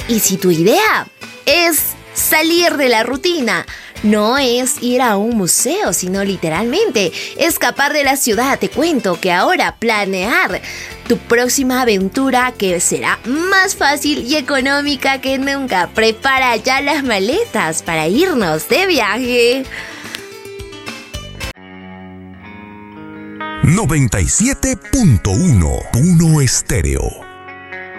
Y si tu idea es salir de la rutina, no es ir a un museo, sino literalmente escapar de la ciudad, te cuento que ahora planear tu próxima aventura, que será más fácil y económica que nunca. Prepara ya las maletas para irnos de viaje. 97.1 Puno Estéreo.